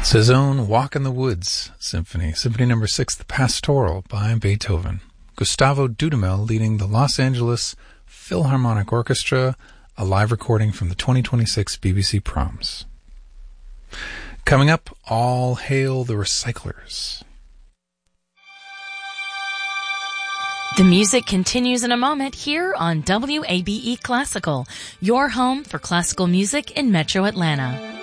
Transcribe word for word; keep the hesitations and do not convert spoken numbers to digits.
It's his own Walk in the Woods Symphony, Symphony Number Six, the Pastoral by Beethoven. Gustavo Dudamel leading the Los Angeles Philharmonic Orchestra, a live recording from the twenty twenty-six B B C Proms. Coming up, All Hail the Recyclers. The music continues in a moment here on W A B E Classical, your home for classical music in Metro Atlanta.